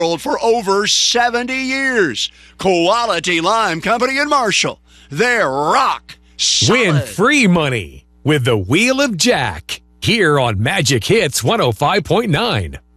for over 70 years. Quality Lime Company in Marshall. They're rock solid. Win free money with the Wheel of Jack here on Magic Hits 105.9.